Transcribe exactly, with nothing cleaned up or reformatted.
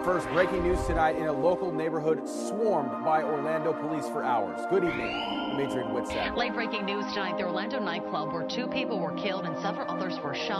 First, breaking news tonight in a local neighborhood swarmed by Orlando police for hours. Good evening, Adrian Whitsack. Late breaking news tonight, the Orlando nightclub where two people were killed and several others were shot.